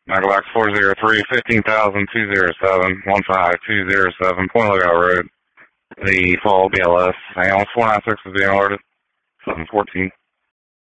Maglocks 403, 15,207, 15207, Point Lookout Road. The fall BLS. Hang on, 496 is being ordered. 714.